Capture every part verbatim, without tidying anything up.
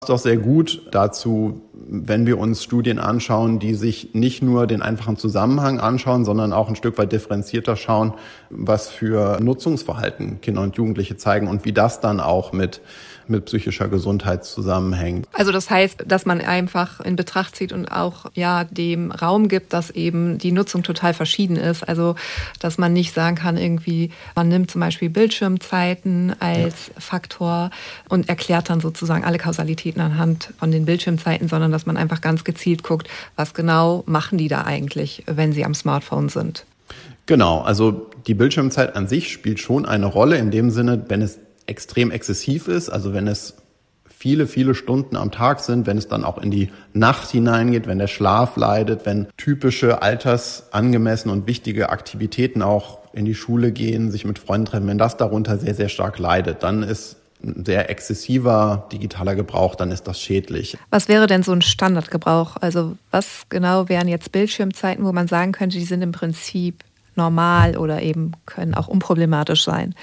Doch sehr gut dazu, wenn wir uns Studien anschauen, die sich nicht nur den einfachen Zusammenhang anschauen, sondern auch ein Stück weit differenzierter schauen, was für Nutzungsverhalten Kinder und Jugendliche zeigen und wie das dann auch mit mit psychischer Gesundheit zusammenhängt. Also das heißt, dass man einfach in Betracht zieht und auch ja dem Raum gibt, dass eben die Nutzung total verschieden ist. Also dass man nicht sagen kann, irgendwie, man nimmt zum Beispiel Bildschirmzeiten als ja. Faktor und erklärt dann sozusagen alle Kausalitäten anhand von den Bildschirmzeiten, sondern dass man einfach ganz gezielt guckt, was genau machen die da eigentlich, wenn sie am Smartphone sind. Genau, also die Bildschirmzeit an sich spielt schon eine Rolle in dem Sinne, wenn es extrem exzessiv ist, also wenn es viele, viele Stunden am Tag sind, wenn es dann auch in die Nacht hineingeht, wenn der Schlaf leidet, wenn typische altersangemessene und wichtige Aktivitäten auch in die Schule gehen, sich mit Freunden treffen, wenn das darunter sehr, sehr stark leidet, dann ist ein sehr exzessiver digitaler Gebrauch, dann ist das schädlich. Was wäre denn so ein Standardgebrauch? Also was genau wären jetzt Bildschirmzeiten, wo man sagen könnte, die sind im Prinzip normal oder eben können auch unproblematisch sein?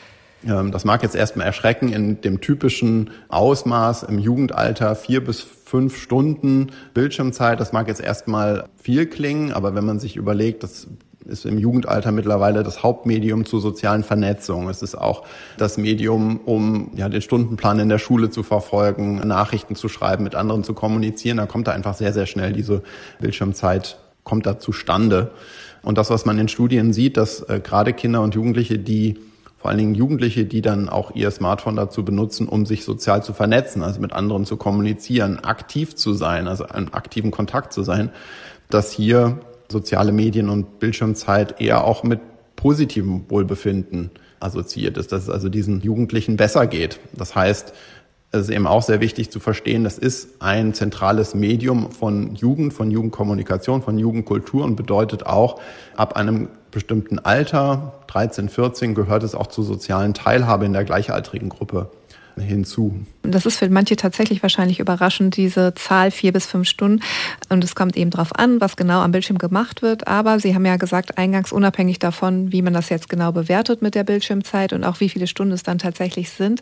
Das mag jetzt erstmal erschrecken in dem typischen Ausmaß im Jugendalter, vier bis fünf Stunden Bildschirmzeit. Das mag jetzt erstmal viel klingen, aber wenn man sich überlegt, das ist im Jugendalter mittlerweile das Hauptmedium zur sozialen Vernetzung. Es ist auch das Medium, um ja den Stundenplan in der Schule zu verfolgen, Nachrichten zu schreiben, mit anderen zu kommunizieren. Da kommt da einfach sehr, sehr schnell diese Bildschirmzeit, kommt da zustande. Und das, was man in Studien sieht, dass äh, gerade Kinder und Jugendliche, die vor allen Dingen Jugendliche, die dann auch ihr Smartphone dazu benutzen, um sich sozial zu vernetzen, also mit anderen zu kommunizieren, aktiv zu sein, also in aktiven Kontakt zu sein, dass hier soziale Medien und Bildschirmzeit eher auch mit positivem Wohlbefinden assoziiert ist, dass es also diesen Jugendlichen besser geht. Das heißt, es ist eben auch sehr wichtig zu verstehen, das ist ein zentrales Medium von Jugend, von Jugendkommunikation, von Jugendkultur und bedeutet auch, ab einem bestimmten Alter, dreizehn, vierzehn, gehört es auch zur sozialen Teilhabe in der gleichaltrigen Gruppe hinzu. Das ist für manche tatsächlich wahrscheinlich überraschend, diese Zahl vier bis fünf Stunden. Und es kommt eben darauf an, was genau am Bildschirm gemacht wird. Aber Sie haben ja gesagt, eingangs unabhängig davon, wie man das jetzt genau bewertet mit der Bildschirmzeit und auch wie viele Stunden es dann tatsächlich sind,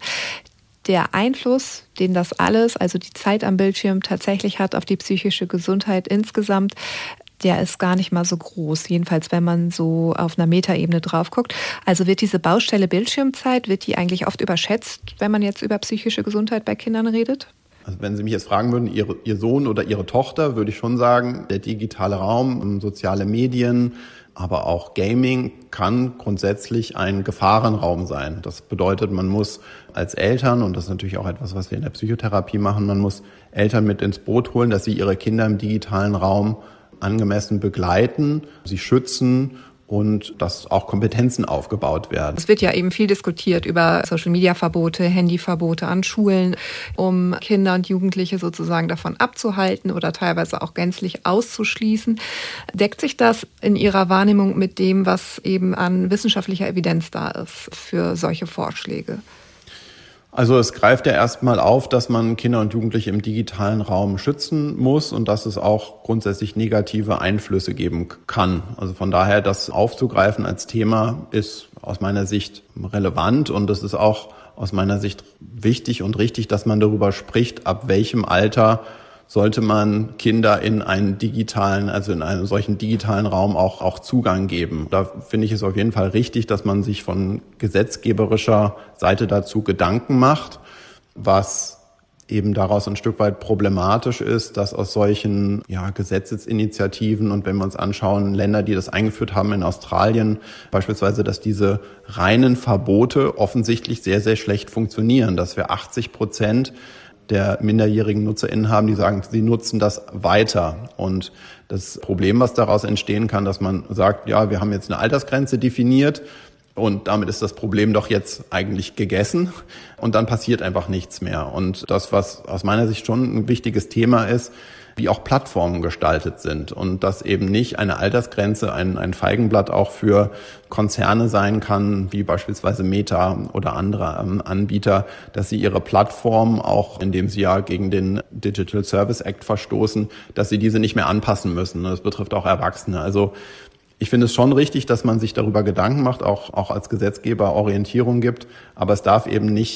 der Einfluss, den das alles, also die Zeit am Bildschirm tatsächlich hat auf die psychische Gesundheit insgesamt, der ist gar nicht mal so groß, jedenfalls wenn man so auf einer Metaebene drauf guckt. Also wird diese Baustelle Bildschirmzeit, wird die eigentlich oft überschätzt, wenn man jetzt über psychische Gesundheit bei Kindern redet? Also wenn Sie mich jetzt fragen würden, Ihre, Ihr Sohn oder Ihre Tochter, würde ich schon sagen, der digitale Raum, soziale Medien, aber auch Gaming kann grundsätzlich ein Gefahrenraum sein. Das bedeutet, man muss als Eltern, und das ist natürlich auch etwas, was wir in der Psychotherapie machen, man muss Eltern mit ins Boot holen, dass sie ihre Kinder im digitalen Raum angemessen begleiten, sie schützen und dass auch Kompetenzen aufgebaut werden. Es wird ja eben viel diskutiert über Social-Media-Verbote, Handyverbote an Schulen, um Kinder und Jugendliche sozusagen davon abzuhalten oder teilweise auch gänzlich auszuschließen. Deckt sich das in Ihrer Wahrnehmung mit dem, was eben an wissenschaftlicher Evidenz da ist für solche Vorschläge? Also es greift ja erstmal auf, dass man Kinder und Jugendliche im digitalen Raum schützen muss und dass es auch grundsätzlich negative Einflüsse geben kann. Also von daher, das aufzugreifen als Thema ist aus meiner Sicht relevant und es ist auch aus meiner Sicht wichtig und richtig, dass man darüber spricht, ab welchem Alter sollte man Kinder in einen digitalen, also in einen solchen digitalen Raum auch, auch Zugang geben. Da finde ich es auf jeden Fall richtig, dass man sich von gesetzgeberischer Seite dazu Gedanken macht, was eben daraus ein Stück weit problematisch ist, dass aus solchen ja, Gesetzesinitiativen und wenn wir uns anschauen, Länder, die das eingeführt haben in Australien, beispielsweise, dass diese reinen Verbote offensichtlich sehr, sehr schlecht funktionieren, dass wir achtzig Prozent der minderjährigen NutzerInnen haben, die sagen, sie nutzen das weiter. Und das Problem, was daraus entstehen kann, dass man sagt, ja, wir haben jetzt eine Altersgrenze definiert und damit ist das Problem doch jetzt eigentlich gegessen und dann passiert einfach nichts mehr. Und das, was aus meiner Sicht schon ein wichtiges Thema ist, wie auch Plattformen gestaltet sind und dass eben nicht eine Altersgrenze ein, ein Feigenblatt auch für Konzerne sein kann, wie beispielsweise Meta oder andere ähm, Anbieter, dass sie ihre Plattform auch, indem sie ja gegen den Digital Service Act verstoßen, dass sie diese nicht mehr anpassen müssen. Das betrifft auch Erwachsene. Also ich finde es schon richtig, dass man sich darüber Gedanken macht, auch, auch als Gesetzgeber Orientierung gibt, aber es darf eben nicht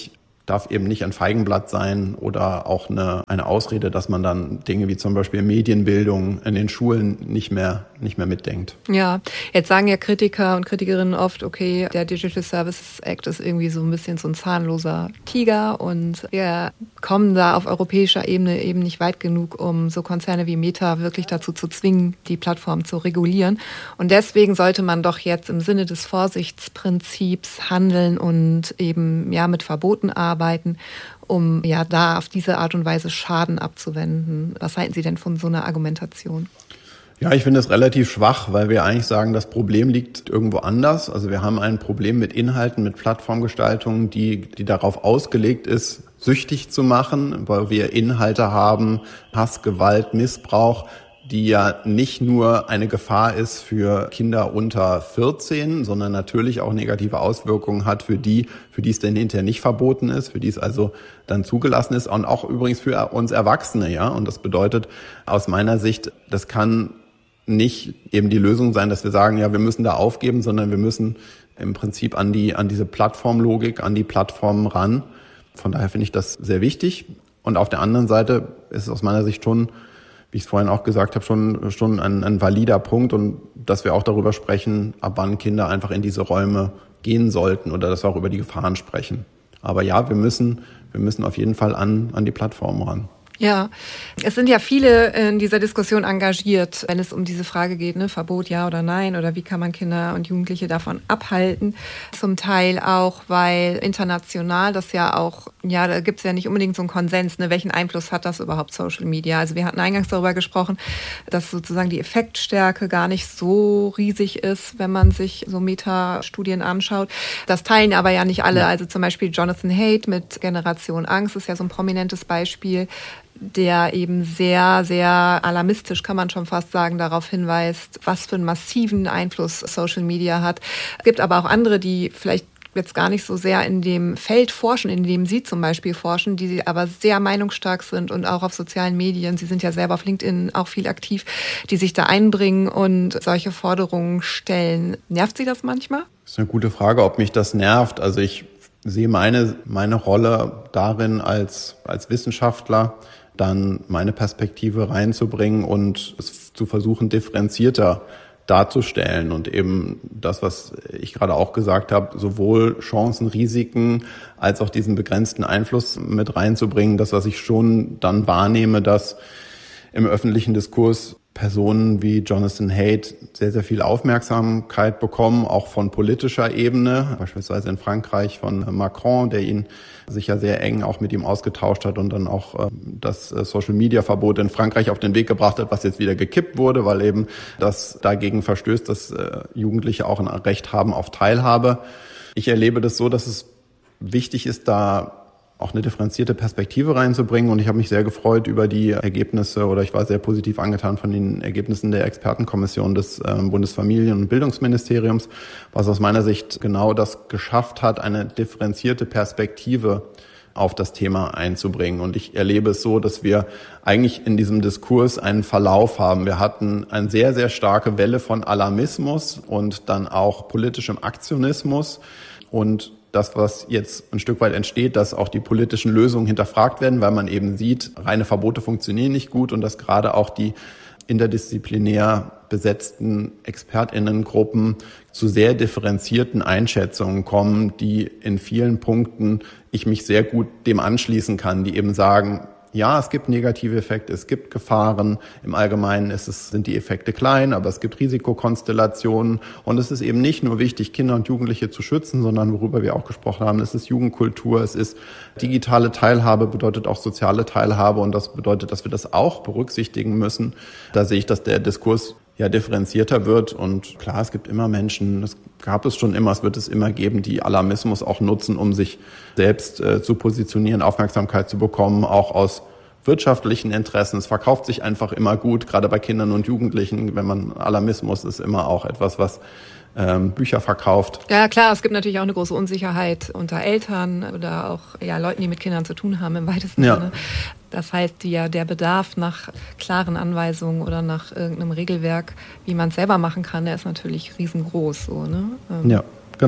darf eben nicht ein Feigenblatt sein oder auch eine, eine Ausrede, dass man dann Dinge wie zum Beispiel Medienbildung in den Schulen nicht mehr, nicht mehr mitdenkt. Ja, jetzt sagen ja Kritiker und Kritikerinnen oft, okay, der Digital Services Act ist irgendwie so ein bisschen so ein zahnloser Tiger und wir kommen da auf europäischer Ebene eben nicht weit genug, um so Konzerne wie Meta wirklich dazu zu zwingen, die Plattform zu regulieren. Und deswegen sollte man doch jetzt im Sinne des Vorsichtsprinzips handeln und eben ja mit Verboten arbeiten. Arbeiten, um ja da auf diese Art und Weise Schaden abzuwenden. Was halten Sie denn von so einer Argumentation? Ja, ich finde es relativ schwach, weil wir eigentlich sagen, das Problem liegt irgendwo anders. Also wir haben ein Problem mit Inhalten, mit Plattformgestaltung, die, die darauf ausgelegt ist, süchtig zu machen, weil wir Inhalte haben, Hass, Gewalt, Missbrauch, die ja nicht nur eine Gefahr ist für Kinder unter vierzehn, sondern natürlich auch negative Auswirkungen hat für die, für die es denn hinterher nicht verboten ist, für die es also dann zugelassen ist und auch übrigens für uns Erwachsene, ja. Und das bedeutet aus meiner Sicht, das kann nicht eben die Lösung sein, dass wir sagen, ja, wir müssen da aufgeben, sondern wir müssen im Prinzip an die, an diese Plattformlogik, an die Plattformen ran. Von daher finde ich das sehr wichtig. Und auf der anderen Seite ist es aus meiner Sicht schon, wie ich es vorhin auch gesagt habe, schon, schon ein, ein valider Punkt und dass wir auch darüber sprechen, ab wann Kinder einfach in diese Räume gehen sollten oder dass wir auch über die Gefahren sprechen. Aber ja, wir müssen, wir müssen auf jeden Fall an, an die Plattformen ran. Ja, es sind ja viele in dieser Diskussion engagiert, wenn es um diese Frage geht, ne, Verbot ja oder nein oder wie kann man Kinder und Jugendliche davon abhalten. Zum Teil auch, weil international das ja auch, ja, da gibt es ja nicht unbedingt so einen Konsens, ne, welchen Einfluss hat das überhaupt Social Media? Also wir hatten eingangs darüber gesprochen, dass sozusagen die Effektstärke gar nicht so riesig ist, wenn man sich so Meta-Studien anschaut. Das teilen aber ja nicht alle. Also zum Beispiel Jonathan Haidt mit Generation Angst ist ja so ein prominentes Beispiel, der eben sehr, sehr alarmistisch, kann man schon fast sagen, darauf hinweist, was für einen massiven Einfluss Social Media hat. Es gibt aber auch andere, die vielleicht jetzt gar nicht so sehr in dem Feld forschen, in dem Sie zum Beispiel forschen, die aber sehr meinungsstark sind und auch auf sozialen Medien, Sie sind ja selber auf LinkedIn auch viel aktiv, die sich da einbringen und solche Forderungen stellen. Nervt Sie das manchmal? Das ist eine gute Frage, ob mich das nervt. Also ich sehe meine, meine Rolle darin als, als Wissenschaftler, dann meine Perspektive reinzubringen und es zu versuchen, differenzierter darzustellen und eben das, was ich gerade auch gesagt habe, sowohl Chancen, Risiken als auch diesen begrenzten Einfluss mit reinzubringen. Das, was ich schon dann wahrnehme, dass im öffentlichen Diskurs Personen wie Jonathan Haidt sehr, sehr viel Aufmerksamkeit bekommen, auch von politischer Ebene, beispielsweise in Frankreich von Macron, der ihn sicher sehr eng auch mit ihm ausgetauscht hat und dann auch das Social-Media-Verbot in Frankreich auf den Weg gebracht hat, was jetzt wieder gekippt wurde, weil eben das dagegen verstößt, dass Jugendliche auch ein Recht haben auf Teilhabe. Ich erlebe das so, dass es wichtig ist, da auch eine differenzierte Perspektive reinzubringen. Und ich habe mich sehr gefreut über die Ergebnisse oder ich war sehr positiv angetan von den Ergebnissen der Expertenkommission des äh, Bundesfamilien- und Bildungsministeriums, was aus meiner Sicht genau das geschafft hat, eine differenzierte Perspektive auf das Thema einzubringen. Und ich erlebe es so, dass wir eigentlich in diesem Diskurs einen Verlauf haben. Wir hatten eine sehr, sehr starke Welle von Alarmismus und dann auch politischem Aktionismus und das, was jetzt ein Stück weit entsteht, dass auch die politischen Lösungen hinterfragt werden, weil man eben sieht, reine Verbote funktionieren nicht gut und dass gerade auch die interdisziplinär besetzten ExpertInnengruppen zu sehr differenzierten Einschätzungen kommen, die in vielen Punkten ich mich sehr gut dem anschließen kann, die eben sagen, ja, es gibt negative Effekte, es gibt Gefahren. Im Allgemeinen ist es, sind die Effekte klein, aber es gibt Risikokonstellationen. Und es ist eben nicht nur wichtig, Kinder und Jugendliche zu schützen, sondern worüber wir auch gesprochen haben, es ist Jugendkultur, es ist digitale Teilhabe, bedeutet auch soziale Teilhabe. Und das bedeutet, dass wir das auch berücksichtigen müssen. Da sehe ich, dass der Diskurs ja differenzierter wird. Und klar, es gibt immer Menschen, das gab es schon immer, es wird es immer geben, die Alarmismus auch nutzen, um sich selbst äh, zu positionieren, Aufmerksamkeit zu bekommen, auch aus wirtschaftlichen Interessen. Es verkauft sich einfach immer gut, gerade bei Kindern und Jugendlichen, wenn man Alarmismus ist immer auch etwas, was ähm, Bücher verkauft. Ja, klar, es gibt natürlich auch eine große Unsicherheit unter Eltern oder auch ja, Leuten, die mit Kindern zu tun haben im weitesten ja. Sinne. Das heißt, die, ja, der Bedarf nach klaren Anweisungen oder nach irgendeinem Regelwerk, wie man es selber machen kann, der ist natürlich riesengroß. So, ne? Ähm, ja, genau.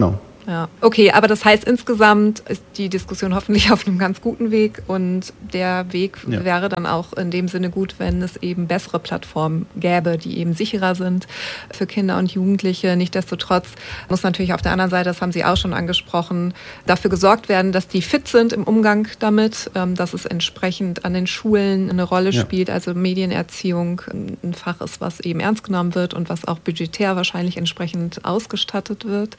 Ja, okay, aber das heißt, insgesamt ist die Diskussion hoffentlich auf einem ganz guten Weg und der Weg ja. wäre dann auch in dem Sinne gut, wenn es eben bessere Plattformen gäbe, die eben sicherer sind für Kinder und Jugendliche. Nichtsdestotrotz muss natürlich auf der anderen Seite, das haben Sie auch schon angesprochen, dafür gesorgt werden, dass die fit sind im Umgang damit, dass es entsprechend an den Schulen eine Rolle ja. spielt, also Medienerziehung ein Fach ist, was eben ernst genommen wird und was auch budgetär wahrscheinlich entsprechend ausgestattet wird.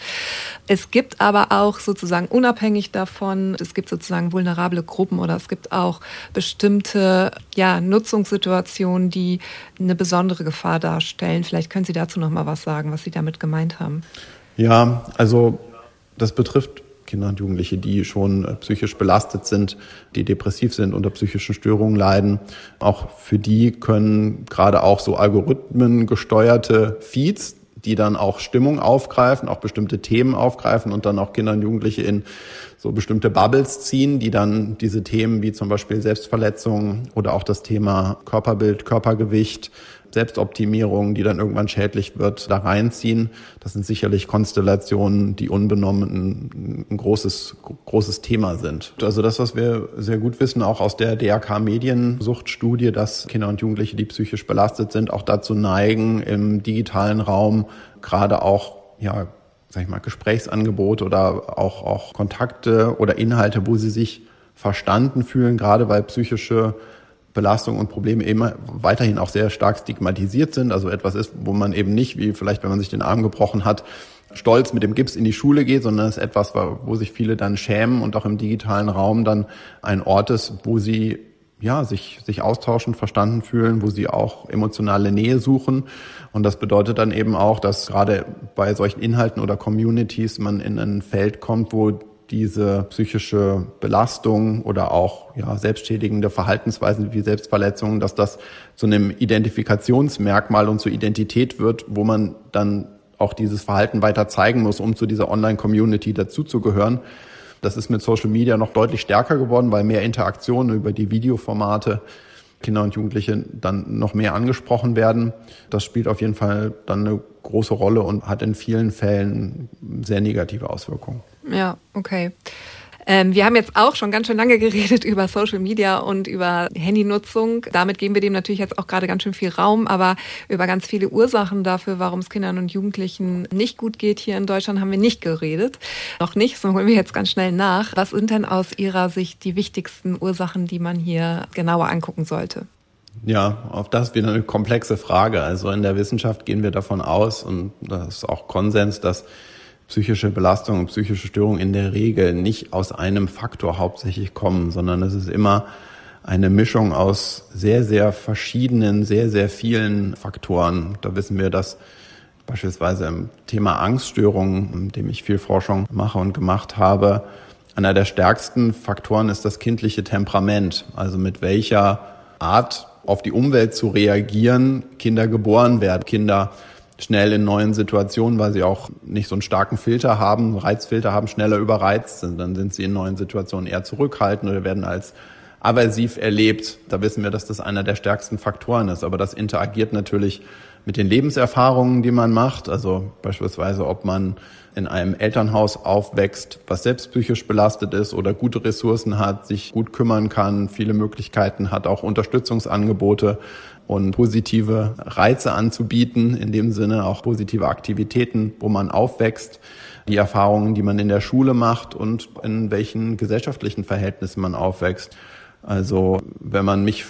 Es gibt gibt aber auch sozusagen unabhängig davon, es gibt sozusagen vulnerable Gruppen oder es gibt auch bestimmte ja, Nutzungssituationen, die eine besondere Gefahr darstellen. Vielleicht können Sie dazu noch mal was sagen, was Sie damit gemeint haben. Ja, also das betrifft Kinder und Jugendliche, die schon psychisch belastet sind, die depressiv sind, unter psychischen Störungen leiden. Auch für die können gerade auch so algorithmengesteuerte Feeds, die dann auch Stimmung aufgreifen, auch bestimmte Themen aufgreifen und dann auch Kinder und Jugendliche in so bestimmte Bubbles ziehen, die dann diese Themen wie zum Beispiel Selbstverletzung oder auch das Thema Körperbild, Körpergewicht, Selbstoptimierung, die dann irgendwann schädlich wird, da reinziehen. Das sind sicherlich Konstellationen, die unbenommen ein, ein großes, großes Thema sind. Also das, was wir sehr gut wissen, auch aus der D R K-Mediensuchtstudie, dass Kinder und Jugendliche, die psychisch belastet sind, auch dazu neigen, im digitalen Raum gerade auch, ja, sag ich mal, Gesprächsangebote oder auch, auch Kontakte oder Inhalte, wo sie sich verstanden fühlen, gerade weil psychische Belastung und Probleme immer weiterhin auch sehr stark stigmatisiert sind. Also etwas ist, wo man eben nicht, wie vielleicht, wenn man sich den Arm gebrochen hat, stolz mit dem Gips in die Schule geht, sondern es ist etwas, wo sich viele dann schämen und auch im digitalen Raum dann ein Ort ist, wo sie ja sich sich austauschen, verstanden fühlen, wo sie auch emotionale Nähe suchen. Und das bedeutet dann eben auch, dass gerade bei solchen Inhalten oder Communities man in ein Feld kommt, wo diese psychische Belastung oder auch ja, selbstschädigende Verhaltensweisen wie Selbstverletzungen, dass das zu einem Identifikationsmerkmal und zur Identität wird, wo man dann auch dieses Verhalten weiter zeigen muss, um zu dieser Online-Community dazuzugehören. Das ist mit Social Media noch deutlich stärker geworden, weil mehr Interaktionen über die Videoformate Kinder und Jugendliche dann noch mehr angesprochen werden. Das spielt auf jeden Fall dann eine große Rolle und hat in vielen Fällen sehr negative Auswirkungen. Ja, okay. Ähm, wir haben jetzt auch schon ganz schön lange geredet über Social Media und über Handynutzung. Damit geben wir dem natürlich jetzt auch gerade ganz schön viel Raum, aber über ganz viele Ursachen dafür, warum es Kindern und Jugendlichen nicht gut geht hier in Deutschland, haben wir nicht geredet. Noch nicht, so holen wir jetzt ganz schnell nach. Was sind denn aus Ihrer Sicht die wichtigsten Ursachen, die man hier genauer angucken sollte? Ja, auch das ist wieder eine komplexe Frage. Also in der Wissenschaft gehen wir davon aus, und das ist auch Konsens, dass psychische Belastung und psychische Störungen in der Regel nicht aus einem Faktor hauptsächlich kommen, sondern es ist immer eine Mischung aus sehr, sehr verschiedenen, sehr, sehr vielen Faktoren. Da wissen wir, dass beispielsweise im Thema Angststörungen, in dem ich viel Forschung mache und gemacht habe, einer der stärksten Faktoren ist das kindliche Temperament. Also mit welcher Art auf die Umwelt zu reagieren Kinder geboren werden. Kinder schnell in neuen Situationen, weil sie auch nicht so einen starken Filter haben, Reizfilter haben, schneller überreizt sind. Dann sind sie in neuen Situationen eher zurückhaltend oder werden als aversiv erlebt. Da wissen wir, dass das einer der stärksten Faktoren ist. Aber das interagiert natürlich mit den Lebenserfahrungen, die man macht. Also beispielsweise, ob man in einem Elternhaus aufwächst, was selbst psychisch belastet ist oder gute Ressourcen hat, sich gut kümmern kann, viele Möglichkeiten hat, auch Unterstützungsangebote und positive Reize anzubieten, in dem Sinne auch positive Aktivitäten, wo man aufwächst, die Erfahrungen, die man in der Schule macht und in welchen gesellschaftlichen Verhältnissen man aufwächst. Also wenn man mich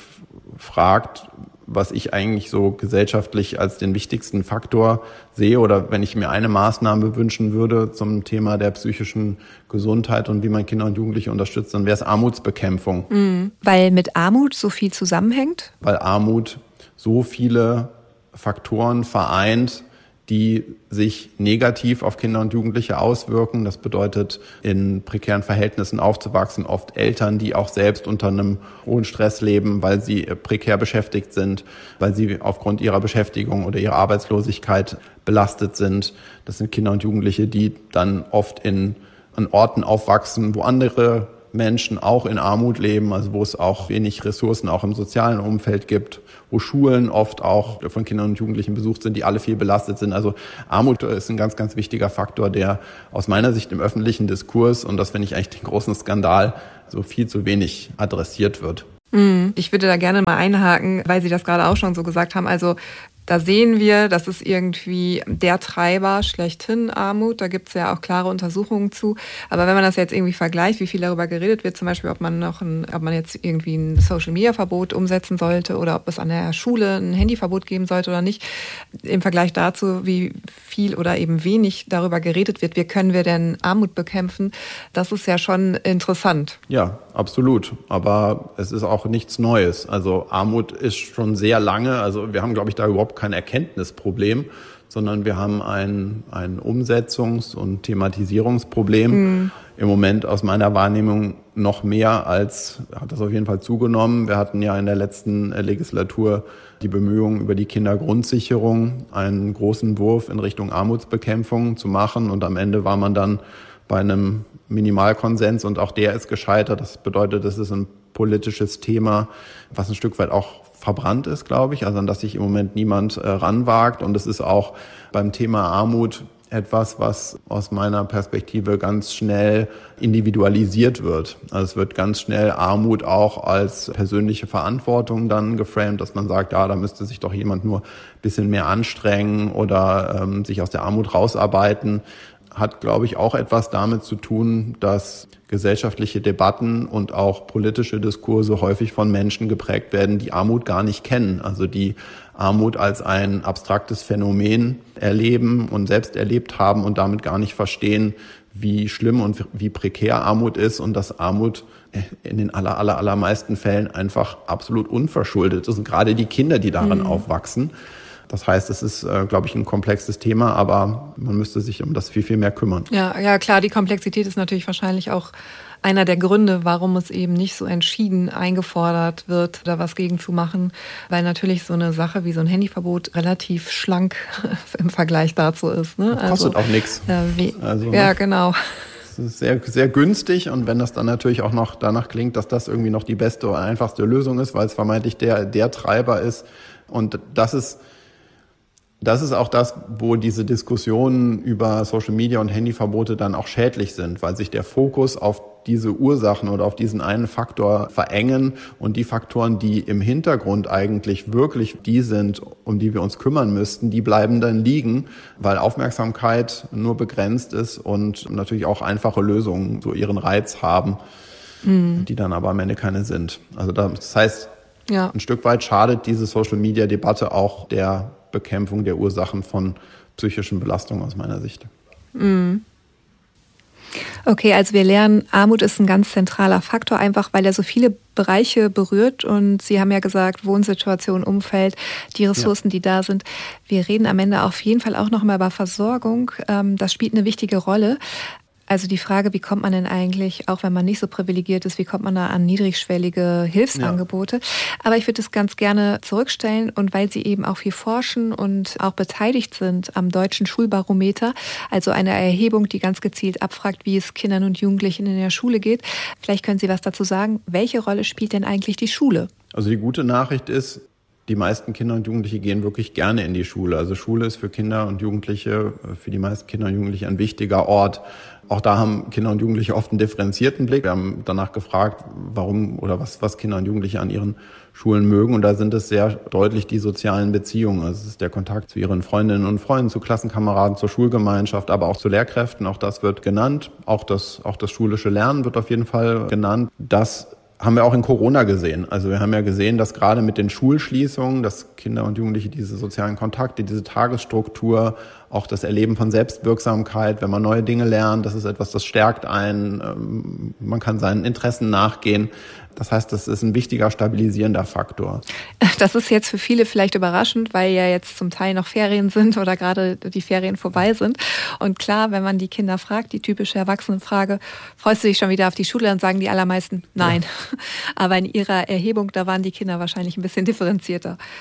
fragt, was ich eigentlich so gesellschaftlich als den wichtigsten Faktor sehe oder wenn ich mir eine Maßnahme wünschen würde zum Thema der psychischen Gesundheit und wie man Kinder und Jugendliche unterstützt, dann wäre es Armutsbekämpfung. Mhm. Weil mit Armut so viel zusammenhängt? Weil Armut so viele Faktoren vereint, die sich negativ auf Kinder und Jugendliche auswirken. Das bedeutet, in prekären Verhältnissen aufzuwachsen, oft Eltern, die auch selbst unter einem hohen Stress leben, weil sie prekär beschäftigt sind, weil sie aufgrund ihrer Beschäftigung oder ihrer Arbeitslosigkeit belastet sind. Das sind Kinder und Jugendliche, die dann oft in, an Orten aufwachsen, wo andere Menschen auch in Armut leben, also wo es auch wenig Ressourcen auch im sozialen Umfeld gibt, wo Schulen oft auch von Kindern und Jugendlichen besucht sind, die alle viel belastet sind. Also Armut ist ein ganz, ganz wichtiger Faktor, der aus meiner Sicht im öffentlichen Diskurs, und das finde ich eigentlich den großen Skandal, so viel zu wenig adressiert wird. Ich würde da gerne mal einhaken, weil Sie das gerade auch schon so gesagt haben. Also da sehen wir, das ist irgendwie der Treiber schlechthin, Armut. Da gibt es ja auch klare Untersuchungen zu. Aber wenn man das jetzt irgendwie vergleicht, wie viel darüber geredet wird, zum Beispiel, ob man noch ein, ob man jetzt irgendwie ein Social-Media-Verbot umsetzen sollte oder ob es an der Schule ein Handyverbot geben sollte oder nicht, im Vergleich dazu, wie viel oder eben wenig darüber geredet wird, wie können wir denn Armut bekämpfen, das ist ja schon interessant. Ja, absolut. Aber es ist auch nichts Neues. Also Armut ist schon sehr lange, also wir haben, glaube ich, da überhaupt kein Erkenntnisproblem, sondern wir haben ein, ein Umsetzungs- und Thematisierungsproblem. Mhm. Im Moment aus meiner Wahrnehmung noch mehr als, hat das auf jeden Fall zugenommen. Wir hatten ja in der letzten Legislatur die Bemühungen über die Kindergrundsicherung, einen großen Wurf in Richtung Armutsbekämpfung zu machen. Und am Ende war man dann bei einem Minimalkonsens und auch der ist gescheitert. Das bedeutet, das ist ein politisches Thema, was ein Stück weit auch verbrannt ist, glaube ich, also an das sich im Moment niemand äh, ranwagt. Und es ist auch beim Thema Armut etwas, was aus meiner Perspektive ganz schnell individualisiert wird. Also es wird ganz schnell Armut auch als persönliche Verantwortung dann geframed, dass man sagt, ja, da müsste sich doch jemand nur ein bisschen mehr anstrengen oder ähm, sich aus der Armut rausarbeiten. Hat, glaube ich, auch etwas damit zu tun, dass gesellschaftliche Debatten und auch politische Diskurse häufig von Menschen geprägt werden, die Armut gar nicht kennen. Also die Armut als ein abstraktes Phänomen erleben und selbst erlebt haben und damit gar nicht verstehen, wie schlimm und wie prekär Armut ist und dass Armut in den aller, aller, allermeisten Fällen einfach absolut unverschuldet ist. Und gerade die Kinder, die daran mhm. aufwachsen. Das heißt, es ist, äh, glaube ich, ein komplexes Thema, aber man müsste sich um das viel, viel mehr kümmern. Ja, ja, klar, die Komplexität ist natürlich wahrscheinlich auch einer der Gründe, warum es eben nicht so entschieden eingefordert wird, da was gegen zu machen, weil natürlich so eine Sache wie so ein Handyverbot relativ schlank im Vergleich dazu ist. Ne? Das kostet also, auch nichts. Äh, also, ja, ne? Genau. Es ist sehr, sehr günstig und wenn das dann natürlich auch noch danach klingt, dass das irgendwie noch die beste oder einfachste Lösung ist, weil es vermeintlich der, der Treiber ist und das ist Das ist auch das, wo diese Diskussionen über Social Media und Handyverbote dann auch schädlich sind, weil sich der Fokus auf diese Ursachen oder auf diesen einen Faktor verengen und die Faktoren, die im Hintergrund eigentlich wirklich die sind, um die wir uns kümmern müssten, die bleiben dann liegen, weil Aufmerksamkeit nur begrenzt ist und natürlich auch einfache Lösungen so ihren Reiz haben, mhm. die dann aber am Ende keine sind. Also das heißt, ja. ein Stück weit schadet diese Social Media Debatte auch der Bekämpfung der Ursachen von psychischen Belastungen aus meiner Sicht. Okay, also wir lernen, Armut ist ein ganz zentraler Faktor, einfach weil er so viele Bereiche berührt und Sie haben ja gesagt, Wohnsituation, Umfeld, die Ressourcen, ja. die da sind. Wir reden am Ende auf jeden Fall auch noch mal über Versorgung. Das spielt eine wichtige Rolle. Also die Frage, wie kommt man denn eigentlich, auch wenn man nicht so privilegiert ist, wie kommt man da an niedrigschwellige Hilfsangebote? Ja. Aber ich würde es ganz gerne zurückstellen und weil Sie eben auch viel forschen und auch beteiligt sind am Deutschen Schulbarometer, also eine Erhebung, die ganz gezielt abfragt, wie es Kindern und Jugendlichen in der Schule geht. Vielleicht können Sie was dazu sagen. Welche Rolle spielt denn eigentlich die Schule? Also die gute Nachricht ist, die meisten Kinder und Jugendliche gehen wirklich gerne in die Schule. Also Schule ist für Kinder und Jugendliche, für die meisten Kinder und Jugendliche ein wichtiger Ort. Auch da haben Kinder und Jugendliche oft einen differenzierten Blick. Wir haben danach gefragt, warum oder was, was Kinder und Jugendliche an ihren Schulen mögen. Und da sind es sehr deutlich die sozialen Beziehungen. Also es ist der Kontakt zu ihren Freundinnen und Freunden, zu Klassenkameraden, zur Schulgemeinschaft, aber auch zu Lehrkräften. Auch das wird genannt. Auch das, auch das schulische Lernen wird auf jeden Fall genannt. Das haben wir auch in Corona gesehen. Also wir haben ja gesehen, dass gerade mit den Schulschließungen, dass Kinder und Jugendliche diese sozialen Kontakte, diese Tagesstruktur, auch das Erleben von Selbstwirksamkeit, wenn man neue Dinge lernt, das ist etwas, das stärkt einen, man kann seinen Interessen nachgehen. Das heißt, das ist ein wichtiger stabilisierender Faktor. Das ist jetzt für viele vielleicht überraschend, weil ja jetzt zum Teil noch Ferien sind oder gerade die Ferien vorbei sind. Und klar, wenn man die Kinder fragt, die typische Erwachsenenfrage, freust du dich schon wieder auf die Schule? Dann sagen die allermeisten nein. Ja. Aber in ihrer Erhebung, da waren die Kinder wahrscheinlich ein bisschen differenzierter.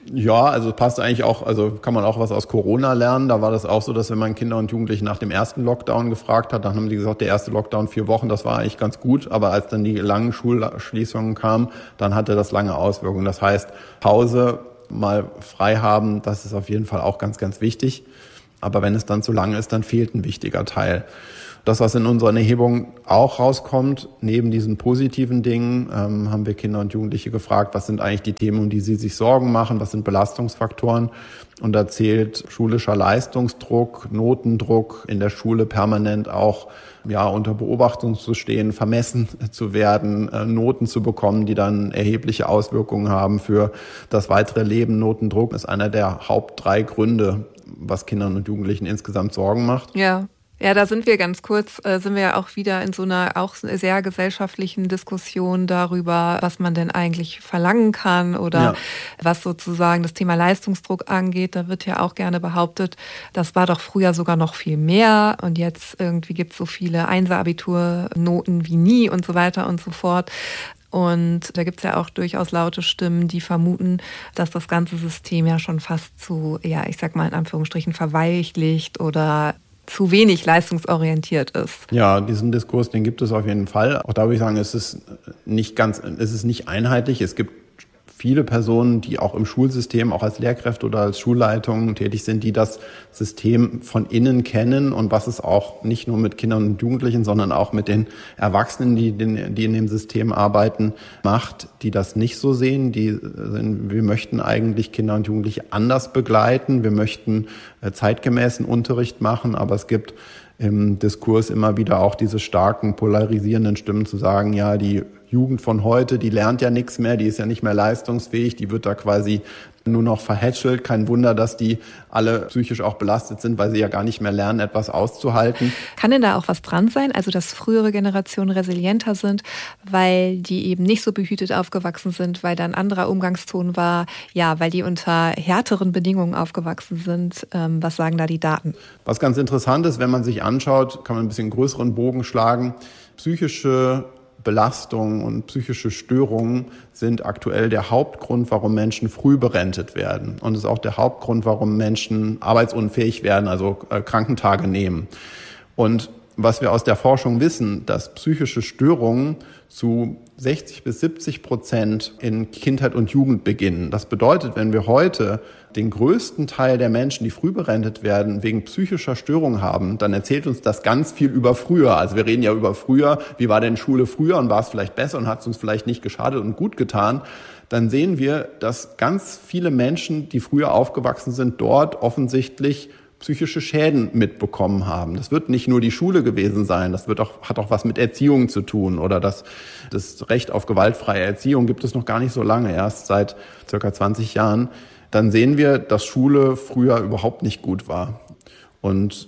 Ja, also passt eigentlich auch, also kann man auch was aus Corona lernen. Da war das auch so, dass wenn man Kinder und Jugendliche nach dem ersten Lockdown gefragt hat, dann haben die gesagt, der erste Lockdown vier Wochen, das war eigentlich ganz gut. Aber als dann die langen Schulschließungen kamen, dann hatte das lange Auswirkungen. Das heißt, Pause mal frei haben, das ist auf jeden Fall auch ganz, ganz wichtig. Aber wenn es dann zu lange ist, dann fehlt ein wichtiger Teil. Das, was in unseren Erhebungen auch rauskommt, neben diesen positiven Dingen, ähm, haben wir Kinder und Jugendliche gefragt, was sind eigentlich die Themen, um die sie sich Sorgen machen, was sind Belastungsfaktoren. Und da zählt schulischer Leistungsdruck, Notendruck, in der Schule permanent auch ja unter Beobachtung zu stehen, vermessen zu werden, äh, Noten zu bekommen, die dann erhebliche Auswirkungen haben für das weitere Leben. Notendruck ist einer der Haupt drei Gründe, was Kindern und Jugendlichen insgesamt Sorgen macht. Ja. Ja, da sind wir ganz kurz, äh, sind wir ja auch wieder in so einer auch sehr gesellschaftlichen Diskussion darüber, was man denn eigentlich verlangen kann oder ja. was sozusagen das Thema Leistungsdruck angeht. Da wird ja auch gerne behauptet, das war doch früher sogar noch viel mehr und jetzt irgendwie gibt es so viele Einser-Abiturnoten wie nie und so weiter und so fort. Und da gibt es ja auch durchaus laute Stimmen, die vermuten, dass das ganze System ja schon fast zu, ja, ich sag mal in Anführungsstrichen, verweichlicht oder zu wenig leistungsorientiert ist. Ja, diesen Diskurs, den gibt es auf jeden Fall. Auch da würde ich sagen, es ist nicht ganz, es ist nicht einheitlich. Es gibt viele Personen, die auch im Schulsystem, auch als Lehrkräfte oder als Schulleitungen tätig sind, die das System von innen kennen und was es auch nicht nur mit Kindern und Jugendlichen, sondern auch mit den Erwachsenen, die, die in dem System arbeiten, macht, die das nicht so sehen. Die sind, wir möchten eigentlich Kinder und Jugendliche anders begleiten. Wir möchten zeitgemäßen Unterricht machen, aber es gibt im Diskurs immer wieder auch diese starken polarisierenden Stimmen zu sagen, ja, die Jugend von heute, die lernt ja nichts mehr, die ist ja nicht mehr leistungsfähig, die wird da quasi nur noch verhätschelt. Kein Wunder, dass die alle psychisch auch belastet sind, weil sie ja gar nicht mehr lernen, etwas auszuhalten. Kann denn da auch was dran sein? Also, dass frühere Generationen resilienter sind, weil die eben nicht so behütet aufgewachsen sind, weil da ein anderer Umgangston war, ja, weil die unter härteren Bedingungen aufgewachsen sind. Ähm, was sagen da die Daten? Was ganz interessant ist, wenn man sich anschaut, kann man ein bisschen größeren Bogen schlagen. Psychische Belastungen und psychische Störungen sind aktuell der Hauptgrund, warum Menschen früh berentet werden. Und es ist auch der Hauptgrund, warum Menschen arbeitsunfähig werden, also äh, Krankentage nehmen. Und was wir aus der Forschung wissen, dass psychische Störungen zu sechzig bis siebzig Prozent in Kindheit und Jugend beginnen. Das bedeutet, wenn wir heute den größten Teil der Menschen, die früh berentet werden, wegen psychischer Störungen haben, dann erzählt uns das ganz viel über früher. Also wir reden ja über früher, wie war denn Schule früher und war es vielleicht besser und hat es uns vielleicht nicht geschadet und gut getan. Dann sehen wir, dass ganz viele Menschen, die früher aufgewachsen sind, dort offensichtlich psychische Schäden mitbekommen haben. Das wird nicht nur die Schule gewesen sein, das wird auch, hat auch was mit Erziehung zu tun oder das, das Recht auf gewaltfreie Erziehung gibt es noch gar nicht so lange, erst seit circa zwanzig Jahren. Dann sehen wir, dass Schule früher überhaupt nicht gut war. Und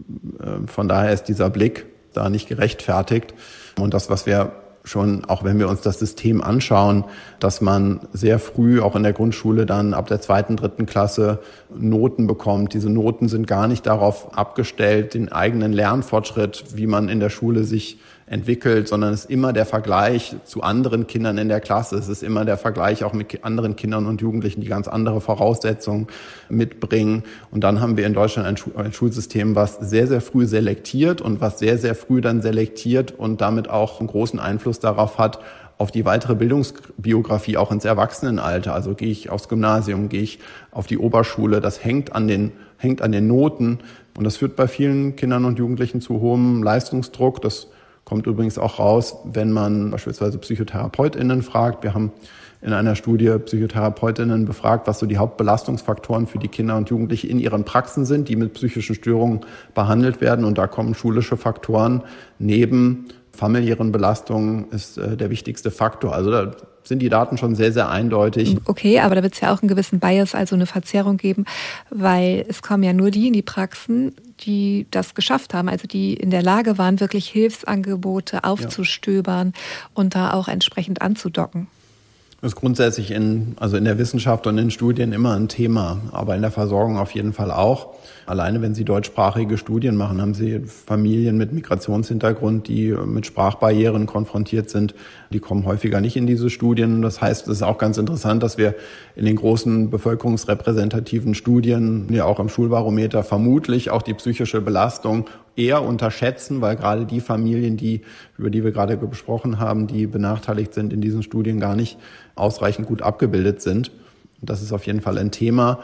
äh, von daher ist dieser Blick da nicht gerechtfertigt. Und das, was wir schon, auch wenn wir uns das System anschauen, dass man sehr früh, auch in der Grundschule, dann ab der zweiten, dritten Klasse Noten bekommt. Diese Noten sind gar nicht darauf abgestellt, den eigenen Lernfortschritt, wie man in der Schule sich entwickelt, sondern es ist immer der Vergleich zu anderen Kindern in der Klasse. Es ist immer der Vergleich auch mit anderen Kindern und Jugendlichen, die ganz andere Voraussetzungen mitbringen. Und dann haben wir in Deutschland ein, Schu- ein Schulsystem, was sehr, sehr früh selektiert und was sehr, sehr früh dann selektiert und damit auch einen großen Einfluss darauf hat, auf die weitere Bildungsbiografie auch ins Erwachsenenalter. Also gehe ich aufs Gymnasium, gehe ich auf die Oberschule. Das hängt an den, hängt an den Noten. Und das führt bei vielen Kindern und Jugendlichen zu hohem Leistungsdruck. Das kommt übrigens auch raus, wenn man beispielsweise PsychotherapeutInnen fragt. Wir haben in einer Studie PsychotherapeutInnen befragt, was so die Hauptbelastungsfaktoren für die Kinder und Jugendliche in ihren Praxen sind, die mit psychischen Störungen behandelt werden. Und da kommen schulische Faktoren neben familiären Belastungen ist äh, der wichtigste Faktor. Also da sind die Daten schon sehr, sehr eindeutig. Okay, aber da wird es ja auch einen gewissen Bias, also eine Verzerrung geben, weil es kommen ja nur die in die Praxen, die das geschafft haben, also die in der Lage waren, wirklich Hilfsangebote aufzustöbern ja. und da auch entsprechend anzudocken. Das ist grundsätzlich in, also in der Wissenschaft und in Studien immer ein Thema, aber in der Versorgung auf jeden Fall auch. Alleine wenn Sie deutschsprachige Studien machen, haben Sie Familien mit Migrationshintergrund, die mit Sprachbarrieren konfrontiert sind. Die kommen häufiger nicht in diese Studien. Das heißt, es ist auch ganz interessant, dass wir in den großen bevölkerungsrepräsentativen Studien, ja auch im Schulbarometer, vermutlich auch die psychische Belastung eher unterschätzen, weil gerade die Familien, die, über die wir gerade gesprochen haben, die benachteiligt sind, in diesen Studien gar nicht ausreichend gut abgebildet sind. Das ist auf jeden Fall ein Thema.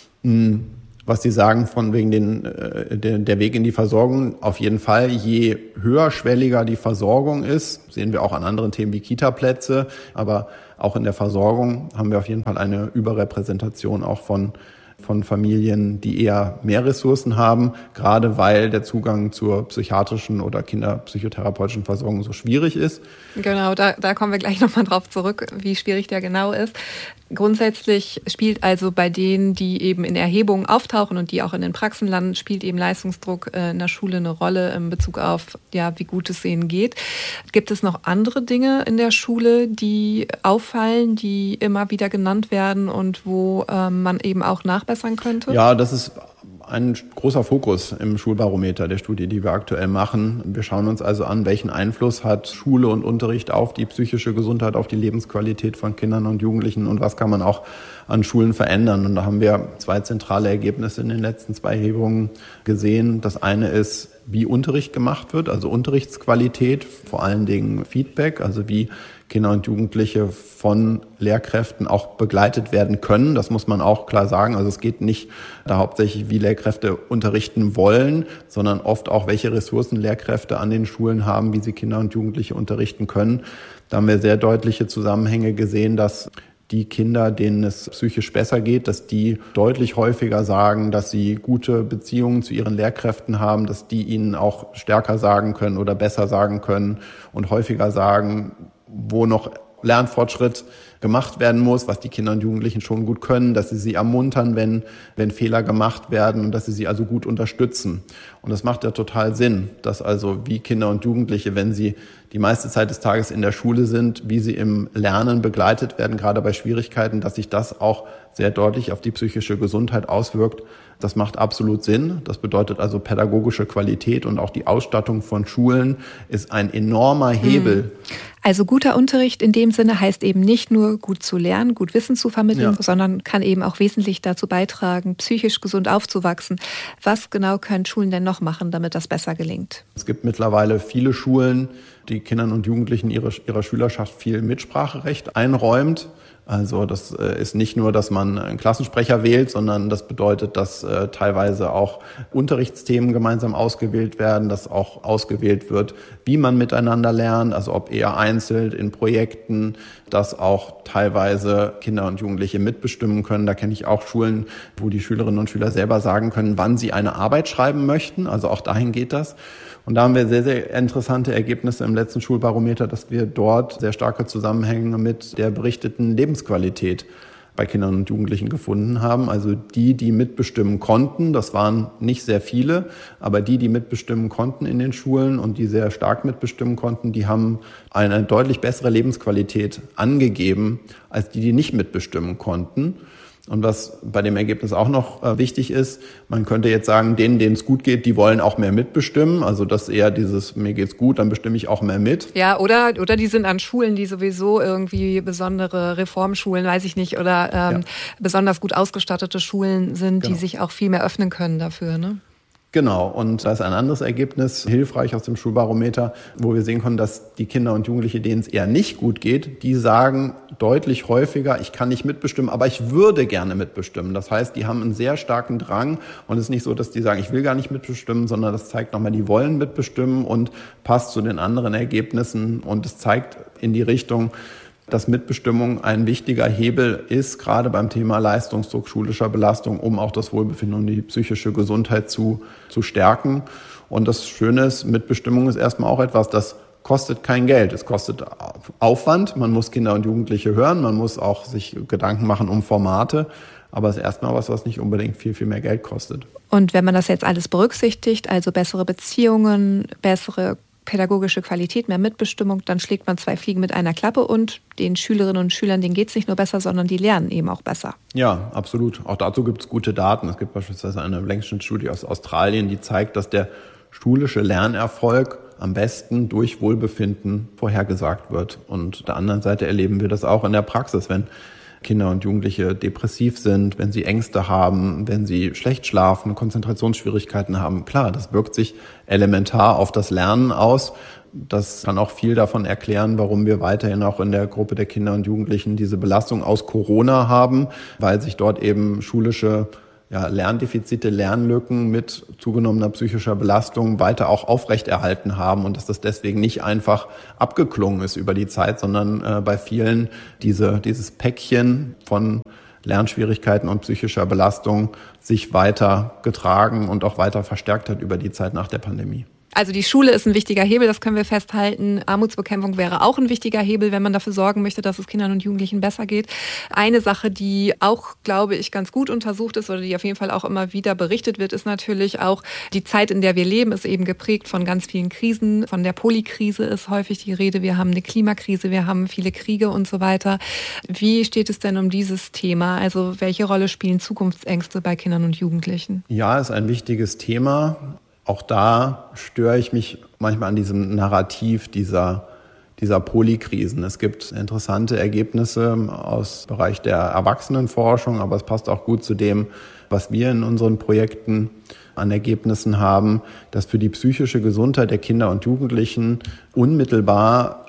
Was Sie sagen von wegen den, der, der Weg in die Versorgung, auf jeden Fall, je höherschwelliger die Versorgung ist, sehen wir auch an anderen Themen wie Kita-Plätze, aber auch in der Versorgung haben wir auf jeden Fall eine Überrepräsentation auch von von Familien, die eher mehr Ressourcen haben, gerade weil der Zugang zur psychiatrischen oder kinderpsychotherapeutischen Versorgung so schwierig ist. Genau, da, da kommen wir gleich nochmal drauf zurück, wie schwierig der genau ist. Grundsätzlich spielt also bei denen, die eben in Erhebungen auftauchen und die auch in den Praxen landen, spielt eben Leistungsdruck in der Schule eine Rolle in Bezug auf, ja, wie gut es ihnen geht. Gibt es noch andere Dinge in der Schule, die auffallen, die immer wieder genannt werden und wo ähm, man eben auch nachbessern könnte? Ja, das ist ein großer Fokus im Schulbarometer der Studie, die wir aktuell machen. Wir schauen uns also an, welchen Einfluss hat Schule und Unterricht auf die psychische Gesundheit, auf die Lebensqualität von Kindern und Jugendlichen und was kann man auch an Schulen verändern. Und da haben wir zwei zentrale Ergebnisse in den letzten zwei Erhebungen gesehen. Das eine ist, wie Unterricht gemacht wird, also Unterrichtsqualität, vor allen Dingen Feedback, also wie Kinder und Jugendliche von Lehrkräften auch begleitet werden können. Das muss man auch klar sagen. Also es geht nicht da hauptsächlich, wie Lehrkräfte unterrichten wollen, sondern oft auch, welche Ressourcen Lehrkräfte an den Schulen haben, wie sie Kinder und Jugendliche unterrichten können. Da haben wir sehr deutliche Zusammenhänge gesehen, dass die Kinder, denen es psychisch besser geht, dass die deutlich häufiger sagen, dass sie gute Beziehungen zu ihren Lehrkräften haben, dass die ihnen auch stärker sagen können oder besser sagen können und häufiger sagen, wo noch Lernfortschritt gemacht werden muss, was die Kinder und Jugendlichen schon gut können, dass sie sie ermuntern, wenn, wenn Fehler gemacht werden und dass sie sie also gut unterstützen. Und das macht ja total Sinn, dass also wie Kinder und Jugendliche, wenn sie die meiste Zeit des Tages in der Schule sind, wie sie im Lernen begleitet werden, gerade bei Schwierigkeiten, dass sich das auch sehr deutlich auf die psychische Gesundheit auswirkt. Das macht absolut Sinn. Das bedeutet also pädagogische Qualität und auch die Ausstattung von Schulen ist ein enormer Hebel. Also guter Unterricht in dem Sinne heißt eben nicht nur gut zu lernen, gut Wissen zu vermitteln, ja, sondern kann eben auch wesentlich dazu beitragen, psychisch gesund aufzuwachsen. Was genau können Schulen denn noch machen, damit das besser gelingt? Es gibt mittlerweile viele Schulen, die Kindern und Jugendlichen ihrer, ihrer Schülerschaft viel Mitspracherecht einräumt. Also das ist nicht nur, dass man einen Klassensprecher wählt, sondern das bedeutet, dass äh, teilweise auch Unterrichtsthemen gemeinsam ausgewählt werden, dass auch ausgewählt wird, wie man miteinander lernt, also ob eher einzeln in Projekten, dass auch teilweise Kinder und Jugendliche mitbestimmen können. Da kenne ich auch Schulen, wo die Schülerinnen und Schüler selber sagen können, wann sie eine Arbeit schreiben möchten. Also auch dahin geht das. Und da haben wir sehr, sehr interessante Ergebnisse im letzten Schulbarometer, dass wir dort sehr starke Zusammenhänge mit der berichteten Lebensqualität bei Kindern und Jugendlichen gefunden haben. Also die, die mitbestimmen konnten, das waren nicht sehr viele, aber die, die mitbestimmen konnten in den Schulen und die sehr stark mitbestimmen konnten, die haben eine deutlich bessere Lebensqualität angegeben, als die, die nicht mitbestimmen konnten. Und was bei dem Ergebnis auch noch äh, wichtig ist, man könnte jetzt sagen, denen, denen es gut geht, die wollen auch mehr mitbestimmen. Also das eher dieses, mir geht's gut, dann bestimme ich auch mehr mit. Ja, oder oder die sind an Schulen, die sowieso irgendwie besondere Reformschulen, weiß ich nicht, oder ähm, ja. besonders gut ausgestattete Schulen sind, genau, die sich auch viel mehr öffnen können dafür, ne? Genau, und da ist ein anderes Ergebnis hilfreich aus dem Schulbarometer, wo wir sehen können, dass die Kinder und Jugendliche, denen es eher nicht gut geht, die sagen deutlich häufiger, ich kann nicht mitbestimmen, aber ich würde gerne mitbestimmen. Das heißt, die haben einen sehr starken Drang und es ist nicht so, dass die sagen, ich will gar nicht mitbestimmen, sondern das zeigt nochmal, die wollen mitbestimmen und passt zu den anderen Ergebnissen und es zeigt in die Richtung, dass Mitbestimmung ein wichtiger Hebel ist, gerade beim Thema Leistungsdruck, schulischer Belastung, um auch das Wohlbefinden und die psychische Gesundheit zu, zu stärken. Und das Schöne ist, Mitbestimmung ist erstmal auch etwas, das kostet kein Geld. Es kostet Aufwand. Man muss Kinder und Jugendliche hören. Man muss auch sich Gedanken machen um Formate. Aber es ist erstmal was, was nicht unbedingt viel, viel mehr Geld kostet. Und wenn man das jetzt alles berücksichtigt, also bessere Beziehungen, bessere pädagogische Qualität, mehr Mitbestimmung, dann schlägt man zwei Fliegen mit einer Klappe und den Schülerinnen und Schülern, denen geht es nicht nur besser, sondern die lernen eben auch besser. Ja, absolut. Auch dazu gibt es gute Daten. Es gibt beispielsweise eine Längsschnittstudie aus Australien, die zeigt, dass der schulische Lernerfolg am besten durch Wohlbefinden vorhergesagt wird. Und auf der anderen Seite erleben wir das auch in der Praxis, wenn Kinder und Jugendliche depressiv sind, wenn sie Ängste haben, wenn sie schlecht schlafen, Konzentrationsschwierigkeiten haben. Klar, das wirkt sich elementar auf das Lernen aus. Das kann auch viel davon erklären, warum wir weiterhin auch in der Gruppe der Kinder und Jugendlichen diese Belastung aus Corona haben, weil sich dort eben schulische ja, Lerndefizite, Lernlücken mit zugenommener psychischer Belastung weiter auch aufrechterhalten haben und dass das deswegen nicht einfach abgeklungen ist über die Zeit, sondern äh, bei vielen diese, dieses Päckchen von Lernschwierigkeiten und psychischer Belastung sich weiter getragen und auch weiter verstärkt hat über die Zeit nach der Pandemie. Also die Schule ist ein wichtiger Hebel, das können wir festhalten. Armutsbekämpfung wäre auch ein wichtiger Hebel, wenn man dafür sorgen möchte, dass es Kindern und Jugendlichen besser geht. Eine Sache, die auch, glaube ich, ganz gut untersucht ist oder die auf jeden Fall auch immer wieder berichtet wird, ist natürlich auch die Zeit, in der wir leben, ist eben geprägt von ganz vielen Krisen. Von der Polykrise ist häufig die Rede. Wir haben eine Klimakrise, wir haben viele Kriege und so weiter. Wie steht es denn um dieses Thema? Also welche Rolle spielen Zukunftsängste bei Kindern und Jugendlichen? Ja, ist ein wichtiges Thema. Auch da störe ich mich manchmal an diesem Narrativ dieser, dieser Polykrisen. Es gibt interessante Ergebnisse aus dem Bereich der Erwachsenenforschung, aber es passt auch gut zu dem, was wir in unseren Projekten an Ergebnissen haben, dass für die psychische Gesundheit der Kinder und Jugendlichen unmittelbar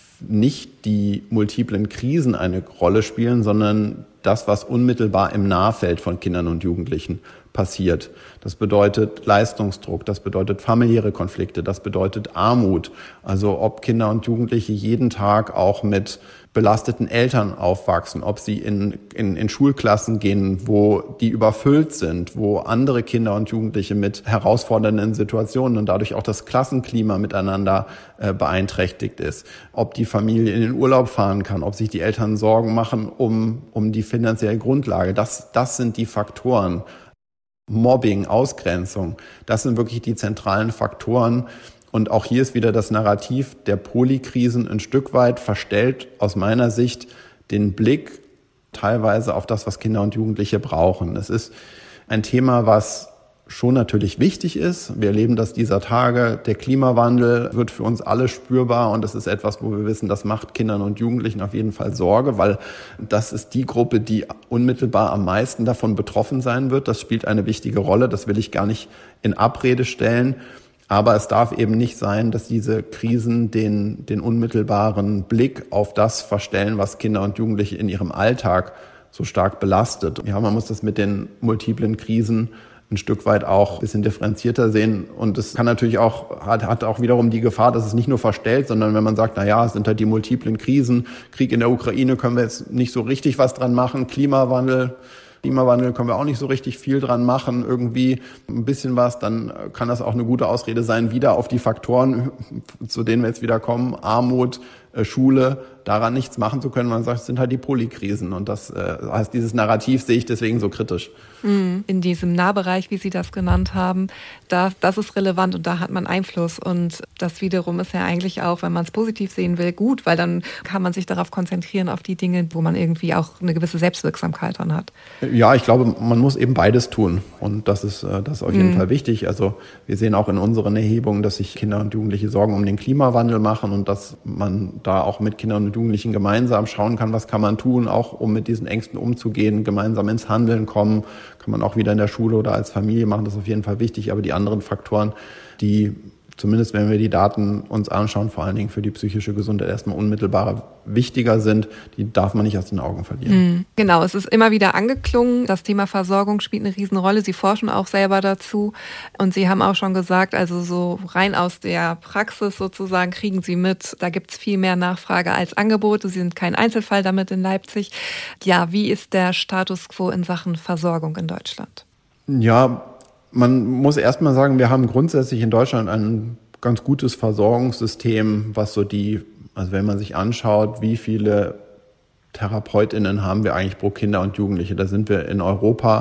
nicht die multiplen Krisen eine Rolle spielen, sondern das, was unmittelbar im Nahfeld von Kindern und Jugendlichen passiert. Das bedeutet Leistungsdruck, das bedeutet familiäre Konflikte, das bedeutet Armut. Also ob Kinder und Jugendliche jeden Tag auch mit belasteten Eltern aufwachsen, ob sie in, in, in Schulklassen gehen, wo die überfüllt sind, wo andere Kinder und Jugendliche mit herausfordernden Situationen und dadurch auch das Klassenklima miteinander äh, beeinträchtigt ist, ob die Familie in den Urlaub fahren kann, ob sich die Eltern Sorgen machen um, um die finanzielle Grundlage. Das, das sind die Faktoren. Mobbing, Ausgrenzung, das sind wirklich die zentralen Faktoren. Und auch hier ist wieder das Narrativ der Polykrisen ein Stück weit verstellt, aus meiner Sicht, den Blick teilweise auf das, was Kinder und Jugendliche brauchen. Es ist ein Thema, was schon natürlich wichtig ist. Wir erleben das dieser Tage. Der Klimawandel wird für uns alle spürbar und das ist etwas, wo wir wissen, das macht Kindern und Jugendlichen auf jeden Fall Sorge, weil das ist die Gruppe, die unmittelbar am meisten davon betroffen sein wird. Das spielt eine wichtige Rolle. Das will ich gar nicht in Abrede stellen. Aber es darf eben nicht sein, dass diese Krisen den, den unmittelbaren Blick auf das verstellen, was Kinder und Jugendliche in ihrem Alltag so stark belastet. Ja, man muss das mit den multiplen Krisen ein Stück weit auch ein bisschen differenzierter sehen. Und es kann natürlich auch, hat, hat auch wiederum die Gefahr, dass es nicht nur verstellt, sondern wenn man sagt, na ja, es sind halt die multiplen Krisen, Krieg in der Ukraine, können wir jetzt nicht so richtig was dran machen, Klimawandel, Klimawandel können wir auch nicht so richtig viel dran machen, irgendwie ein bisschen was, dann kann das auch eine gute Ausrede sein, wieder auf die Faktoren, zu denen wir jetzt wieder kommen, Armut, Schule, daran nichts machen zu können. Man sagt, es sind halt die Polykrisen und das äh, heißt, dieses Narrativ sehe ich deswegen so kritisch. In diesem Nahbereich, wie Sie das genannt haben, da, das ist relevant und da hat man Einfluss und das wiederum ist ja eigentlich auch, wenn man es positiv sehen will, gut, weil dann kann man sich darauf konzentrieren, auf die Dinge, wo man irgendwie auch eine gewisse Selbstwirksamkeit dran hat. Ja, ich glaube, man muss eben beides tun und das ist, das ist auf jeden mhm. Fall wichtig. Also wir sehen auch in unseren Erhebungen, dass sich Kinder und Jugendliche Sorgen um den Klimawandel machen und dass man da auch mit Kindern und Jugendlichen gemeinsam schauen kann, was kann man tun, auch um mit diesen Ängsten umzugehen, gemeinsam ins Handeln kommen, kann man auch wieder in der Schule oder als Familie machen, das ist auf jeden Fall wichtig, aber die anderen Faktoren, die zumindest wenn wir die Daten uns anschauen, vor allen Dingen für die psychische Gesundheit erstmal unmittelbar wichtiger sind, die darf man nicht aus den Augen verlieren. Genau, es ist immer wieder angeklungen, das Thema Versorgung spielt eine Riesenrolle. Sie forschen auch selber dazu und Sie haben auch schon gesagt, also so rein aus der Praxis sozusagen kriegen Sie mit, da gibt es viel mehr Nachfrage als Angebote. Sie sind kein Einzelfall damit in Leipzig. Ja, wie ist der Status quo in Sachen Versorgung in Deutschland? Ja, man muss erst mal sagen, wir haben grundsätzlich in Deutschland ein ganz gutes Versorgungssystem, was so die, also wenn man sich anschaut, wie viele TherapeutInnen haben wir eigentlich pro Kinder und Jugendliche, da sind wir in Europa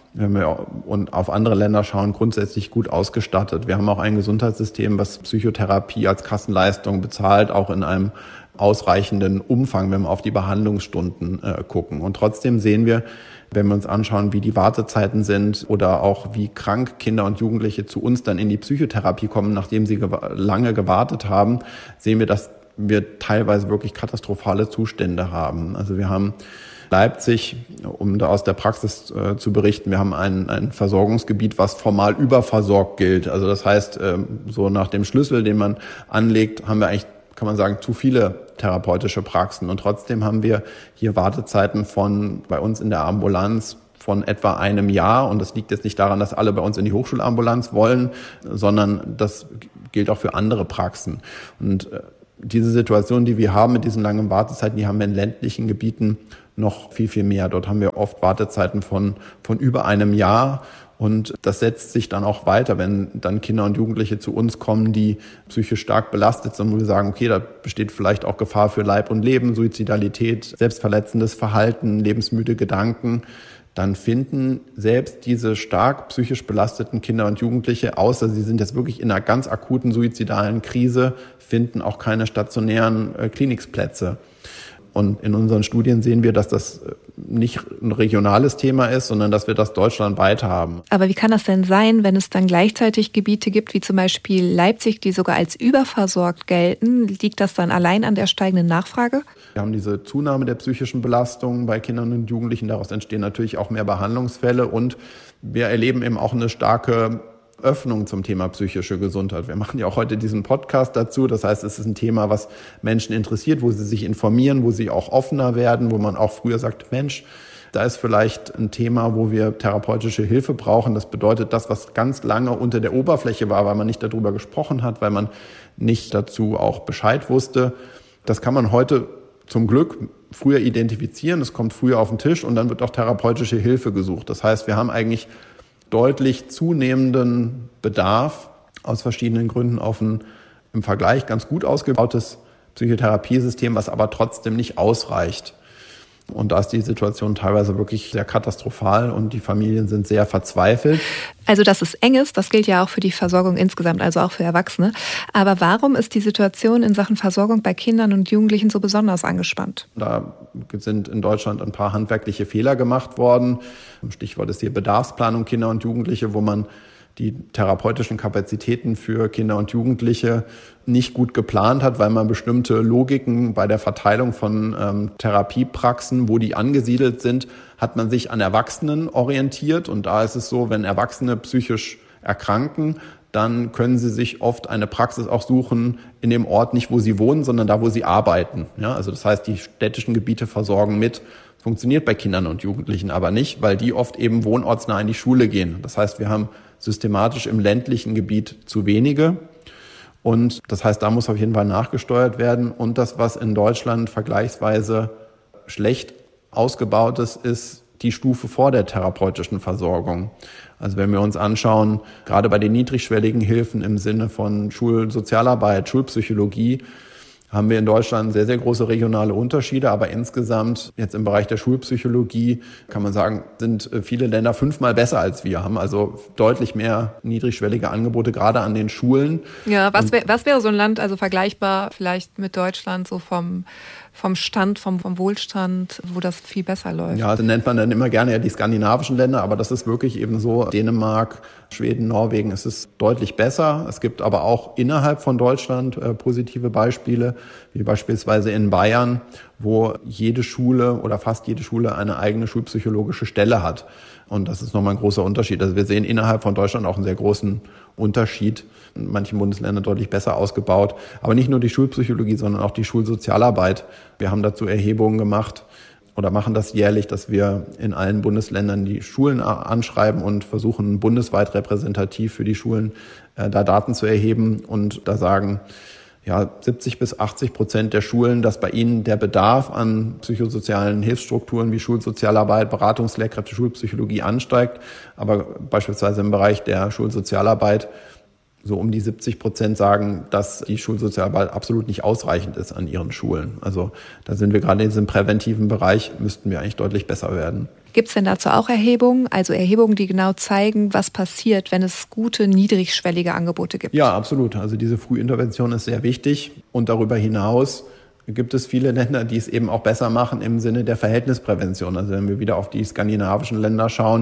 wenn wir und auf andere Länder schauen, grundsätzlich gut ausgestattet. Wir haben auch ein Gesundheitssystem, was Psychotherapie als Kassenleistung bezahlt, auch in einem ausreichenden Umfang, wenn wir auf die Behandlungsstunden äh, gucken. Und trotzdem sehen wir, wenn wir uns anschauen, wie die Wartezeiten sind oder auch wie krank Kinder und Jugendliche zu uns dann in die Psychotherapie kommen, nachdem sie gew- lange gewartet haben, sehen wir, dass wir teilweise wirklich katastrophale Zustände haben. Also wir haben Leipzig, um da aus der Praxis äh, zu berichten, wir haben ein, ein Versorgungsgebiet, was formal überversorgt gilt. Also das heißt, äh, so nach dem Schlüssel, den man anlegt, haben wir eigentlich, kann man sagen, zu viele therapeutische Praxen. Und trotzdem haben wir hier Wartezeiten von bei uns in der Ambulanz von etwa einem Jahr. Und das liegt jetzt nicht daran, dass alle bei uns in die Hochschulambulanz wollen, sondern das gilt auch für andere Praxen. Und äh, diese Situation, die wir haben mit diesen langen Wartezeiten, die haben wir in ländlichen Gebieten noch viel, viel mehr. Dort haben wir oft Wartezeiten von, von über einem Jahr. Und das setzt sich dann auch weiter, wenn dann Kinder und Jugendliche zu uns kommen, die psychisch stark belastet sind, wo wir sagen, okay, da besteht vielleicht auch Gefahr für Leib und Leben, Suizidalität, selbstverletzendes Verhalten, lebensmüde Gedanken. Dann finden selbst diese stark psychisch belasteten Kinder und Jugendliche, außer sie sind jetzt wirklich in einer ganz akuten suizidalen Krise, finden auch keine stationären äh, Klinikplätze. Und in unseren Studien sehen wir, dass das nicht ein regionales Thema ist, sondern dass wir das deutschlandweit haben. Aber wie kann das denn sein, wenn es dann gleichzeitig Gebiete gibt, wie zum Beispiel Leipzig, die sogar als überversorgt gelten? Liegt das dann allein an der steigenden Nachfrage? Wir haben diese Zunahme der psychischen Belastung bei Kindern und Jugendlichen. Daraus entstehen natürlich auch mehr Behandlungsfälle. Und wir erleben eben auch eine starke Öffnung zum Thema psychische Gesundheit. Wir machen ja auch heute diesen Podcast dazu. Das heißt, es ist ein Thema, was Menschen interessiert, wo sie sich informieren, wo sie auch offener werden, wo man auch früher sagt, Mensch, da ist vielleicht ein Thema, wo wir therapeutische Hilfe brauchen. Das bedeutet, das, was ganz lange unter der Oberfläche war, weil man nicht darüber gesprochen hat, weil man nicht dazu auch Bescheid wusste, das kann man heute zum Glück früher identifizieren. Es kommt früher auf den Tisch und dann wird auch therapeutische Hilfe gesucht. Das heißt, wir haben eigentlich deutlich zunehmenden Bedarf aus verschiedenen Gründen auf ein im Vergleich ganz gut ausgebautes Psychotherapiesystem, was aber trotzdem nicht ausreicht. Und da ist die Situation teilweise wirklich sehr katastrophal und die Familien sind sehr verzweifelt. Also dass es eng ist, das gilt ja auch für die Versorgung insgesamt, also auch für Erwachsene. Aber warum ist die Situation in Sachen Versorgung bei Kindern und Jugendlichen so besonders angespannt? Da sind in Deutschland ein paar handwerkliche Fehler gemacht worden. Stichwort ist hier Bedarfsplanung Kinder und Jugendliche, wo man die therapeutischen Kapazitäten für Kinder und Jugendliche nicht gut geplant hat, weil man bestimmte Logiken bei der Verteilung von ähm, Therapiepraxen, wo die angesiedelt sind, hat man sich an Erwachsenen orientiert. Und da ist es so, wenn Erwachsene psychisch erkranken, dann können sie sich oft eine Praxis auch suchen in dem Ort, nicht wo sie wohnen, sondern da, wo sie arbeiten. Ja, also das heißt, die städtischen Gebiete versorgen mit. Funktioniert bei Kindern und Jugendlichen aber nicht, weil die oft eben wohnortsnah in die Schule gehen. Das heißt, wir haben systematisch im ländlichen Gebiet zu wenige. Und das heißt, da muss auf jeden Fall nachgesteuert werden. Und das, was in Deutschland vergleichsweise schlecht ausgebaut ist, ist die Stufe vor der therapeutischen Versorgung. Also wenn wir uns anschauen, gerade bei den niedrigschwelligen Hilfen im Sinne von Schulsozialarbeit, Schulpsychologie, haben wir in Deutschland sehr, sehr große regionale Unterschiede. Aber insgesamt jetzt im Bereich der Schulpsychologie kann man sagen, sind viele Länder fünfmal besser als wir, haben also deutlich mehr niedrigschwellige Angebote, gerade an den Schulen. Ja, was, wär, was wäre so ein Land, also vergleichbar vielleicht mit Deutschland, so vom, vom Stand, vom, vom Wohlstand, wo das viel besser läuft? Ja, das nennt man dann immer gerne ja die skandinavischen Länder, aber das ist wirklich eben so. Dänemark, Schweden, Norwegen, es ist deutlich besser. Es gibt aber auch innerhalb von Deutschland äh, positive Beispiele, wie beispielsweise in Bayern, wo jede Schule oder fast jede Schule eine eigene schulpsychologische Stelle hat. Und das ist nochmal ein großer Unterschied. Also wir sehen innerhalb von Deutschland auch einen sehr großen Unterschied. In manchen Bundesländern deutlich besser ausgebaut. Aber nicht nur die Schulpsychologie, sondern auch die Schulsozialarbeit. Wir haben dazu Erhebungen gemacht oder machen das jährlich, dass wir in allen Bundesländern die Schulen anschreiben und versuchen, bundesweit repräsentativ für die Schulen äh, da Daten zu erheben und da sagen, ja, siebzig bis achtzig Prozent der Schulen, dass bei ihnen der Bedarf an psychosozialen Hilfsstrukturen wie Schulsozialarbeit, Beratungslehrkräfte, Schulpsychologie ansteigt. Aber beispielsweise im Bereich der Schulsozialarbeit so um die siebzig Prozent sagen, dass die Schulsozialarbeit absolut nicht ausreichend ist an ihren Schulen. Also da sind wir gerade in diesem präventiven Bereich, müssten wir eigentlich deutlich besser werden. Gibt es denn dazu auch Erhebungen, also Erhebungen, die genau zeigen, was passiert, wenn es gute, niedrigschwellige Angebote gibt? Ja, absolut. Also diese Frühintervention ist sehr wichtig. Und darüber hinaus gibt es viele Länder, die es eben auch besser machen im Sinne der Verhältnisprävention. Also wenn wir wieder auf die skandinavischen Länder schauen,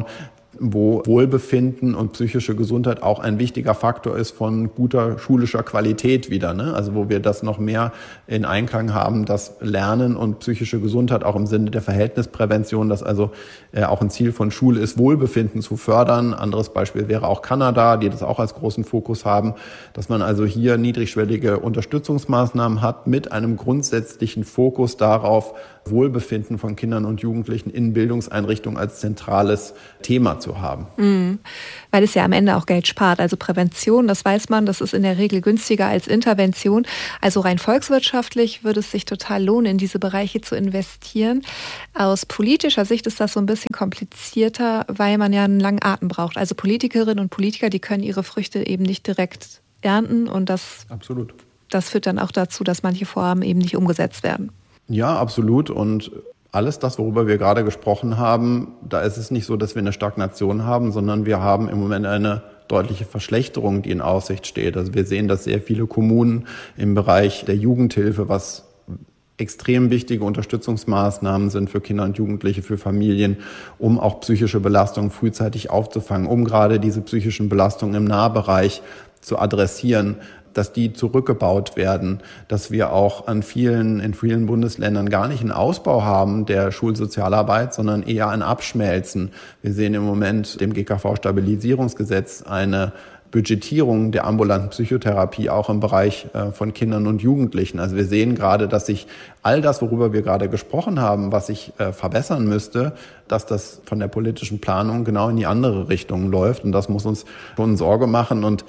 wo Wohlbefinden und psychische Gesundheit auch ein wichtiger Faktor ist von guter schulischer Qualität wieder, ne? Also wo wir das noch mehr in Einklang haben, dass Lernen und psychische Gesundheit auch im Sinne der Verhältnisprävention, dass also äh, auch ein Ziel von Schule ist, Wohlbefinden zu fördern. Anderes Beispiel wäre auch Kanada, die das auch als großen Fokus haben, dass man also hier niedrigschwellige Unterstützungsmaßnahmen hat mit einem grundsätzlichen Fokus darauf, Wohlbefinden von Kindern und Jugendlichen in Bildungseinrichtungen als zentrales Thema zu haben. Mhm. Weil es ja am Ende auch Geld spart. Also Prävention, das weiß man, das ist in der Regel günstiger als Intervention. Also rein volkswirtschaftlich würde es sich total lohnen, in diese Bereiche zu investieren. Aus politischer Sicht ist das so ein bisschen komplizierter, weil man ja einen langen Atem braucht. Also Politikerinnen und Politiker, die können ihre Früchte eben nicht direkt ernten und das, Absolut. das führt dann auch dazu, dass manche Vorhaben eben nicht umgesetzt werden. Ja, absolut. Und alles das, worüber wir gerade gesprochen haben, da ist es nicht so, dass wir eine Stagnation haben, sondern wir haben im Moment eine deutliche Verschlechterung, die in Aussicht steht. Also wir sehen, dass sehr viele Kommunen im Bereich der Jugendhilfe, was extrem wichtige Unterstützungsmaßnahmen sind für Kinder und Jugendliche, für Familien, um auch psychische Belastungen frühzeitig aufzufangen, um gerade diese psychischen Belastungen im Nahbereich zu adressieren, dass die zurückgebaut werden, dass wir auch an vielen, in vielen Bundesländern gar nicht einen Ausbau haben der Schulsozialarbeit, sondern eher ein Abschmelzen. Wir sehen im Moment im G K V-Stabilisierungsgesetz eine Budgetierung der ambulanten Psychotherapie auch im Bereich von Kindern und Jugendlichen. Also wir sehen gerade, dass sich all das, worüber wir gerade gesprochen haben, was sich verbessern müsste, dass das von der politischen Planung genau in die andere Richtung läuft. Und das muss uns schon Sorge machen. Und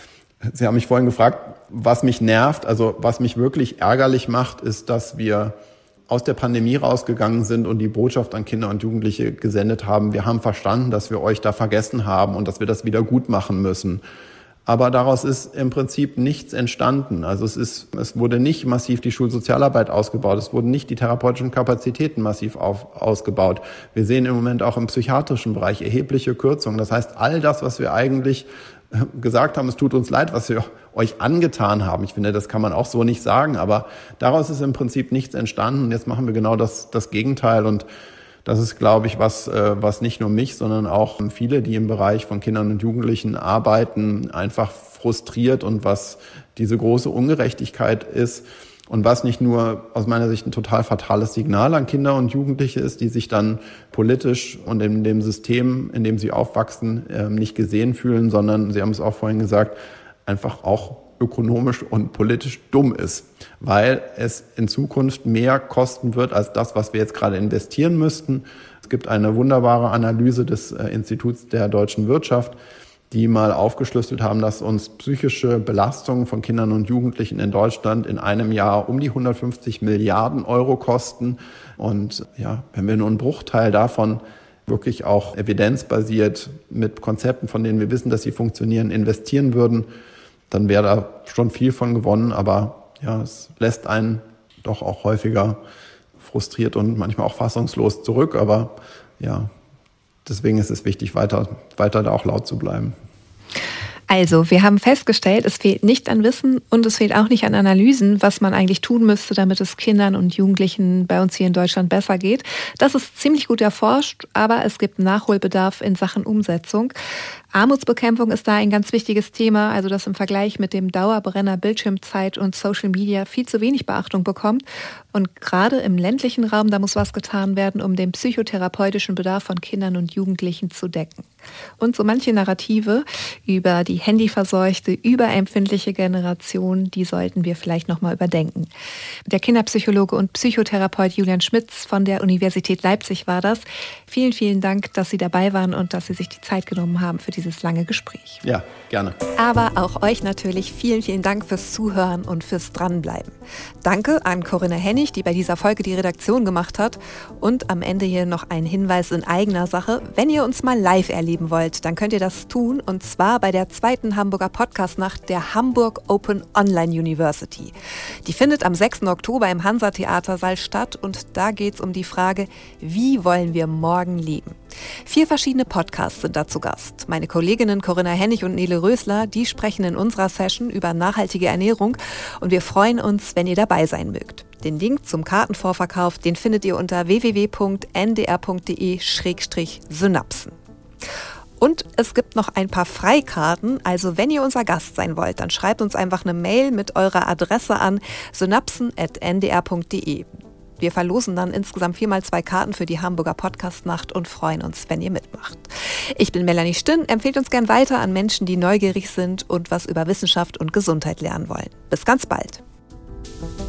Sie haben mich vorhin gefragt, was mich nervt. Also was mich wirklich ärgerlich macht, ist, dass wir aus der Pandemie rausgegangen sind und die Botschaft an Kinder und Jugendliche gesendet haben. Wir haben verstanden, dass wir euch da vergessen haben und dass wir das wieder gut machen müssen. Aber daraus ist im Prinzip nichts entstanden. Also es ist, es wurde nicht massiv die Schulsozialarbeit ausgebaut. Es wurden nicht die therapeutischen Kapazitäten massiv auf, ausgebaut. Wir sehen im Moment auch im psychiatrischen Bereich erhebliche Kürzungen. Das heißt, all das, was wir eigentlich gesagt haben, es tut uns leid, was wir euch angetan haben. Ich finde, das kann man auch so nicht sagen, aber daraus ist im Prinzip nichts entstanden. Und jetzt machen wir genau das, das Gegenteil. Und das ist, glaube ich, was, was nicht nur mich, sondern auch viele, die im Bereich von Kindern und Jugendlichen arbeiten, einfach frustriert und was diese große Ungerechtigkeit ist. Und was nicht nur aus meiner Sicht ein total fatales Signal an Kinder und Jugendliche ist, die sich dann politisch und in dem System, in dem sie aufwachsen, nicht gesehen fühlen, sondern, Sie haben es auch vorhin gesagt, einfach auch ökonomisch und politisch dumm ist, weil es in Zukunft mehr kosten wird als das, was wir jetzt gerade investieren müssten. Es gibt eine wunderbare Analyse des Instituts der deutschen Wirtschaft, die mal aufgeschlüsselt haben, dass uns psychische Belastungen von Kindern und Jugendlichen in Deutschland in einem Jahr um die hundertfünfzig Milliarden Euro kosten. Und ja, wenn wir nur einen Bruchteil davon wirklich auch evidenzbasiert mit Konzepten, von denen wir wissen, dass sie funktionieren, investieren würden, dann wäre da schon viel von gewonnen. Aber ja, es lässt einen doch auch häufiger frustriert und manchmal auch fassungslos zurück. Aber ja, deswegen ist es wichtig, weiter, weiter da auch laut zu bleiben. Also, wir haben festgestellt, es fehlt nicht an Wissen und es fehlt auch nicht an Analysen, was man eigentlich tun müsste, damit es Kindern und Jugendlichen bei uns hier in Deutschland besser geht. Das ist ziemlich gut erforscht, aber es gibt Nachholbedarf in Sachen Umsetzung. Armutsbekämpfung ist da ein ganz wichtiges Thema, also das im Vergleich mit dem Dauerbrenner Bildschirmzeit und Social Media viel zu wenig Beachtung bekommt. Und gerade im ländlichen Raum, da muss was getan werden, um den psychotherapeutischen Bedarf von Kindern und Jugendlichen zu decken. Und so manche Narrative über die handyverseuchte, überempfindliche Generation, die sollten wir vielleicht nochmal überdenken. Der Kinderpsychologe und Psychotherapeut Julian Schmitz von der Universität Leipzig war das. Vielen, vielen Dank, dass Sie dabei waren und dass Sie sich die Zeit genommen haben für diese dieses lange Gespräch. Ja, gerne. Aber auch euch natürlich vielen, vielen Dank fürs Zuhören und fürs Dranbleiben. Danke an Corinna Hennig, die bei dieser Folge die Redaktion gemacht hat. Und am Ende hier noch ein Hinweis in eigener Sache. Wenn ihr uns mal live erleben wollt, dann könnt ihr das tun. Und zwar bei der zweiten Hamburger Podcast-Nacht der Hamburg Open Online University. Die findet am sechsten Oktober im Hansa-Theatersaal statt. Und da geht es um die Frage, wie wollen wir morgen leben? Vier verschiedene Podcasts sind da zu Gast. Meine Kolleginnen Corinna Hennig und Nele Rösler, die sprechen in unserer Session über nachhaltige Ernährung und wir freuen uns, wenn ihr dabei sein mögt. Den Link zum Kartenvorverkauf, den findet ihr unter w w w punkt n d r punkt d e slash synapsen. Und es gibt noch ein paar Freikarten, also wenn ihr unser Gast sein wollt, dann schreibt uns einfach eine Mail mit eurer Adresse an synapsen at n d r punkt d e. Wir verlosen dann insgesamt viermal zwei Karten für die Hamburger Podcast-Nacht und freuen uns, wenn ihr mitmacht. Ich bin Melanie Stinn, empfehlt uns gern weiter an Menschen, die neugierig sind und was über Wissenschaft und Gesundheit lernen wollen. Bis ganz bald.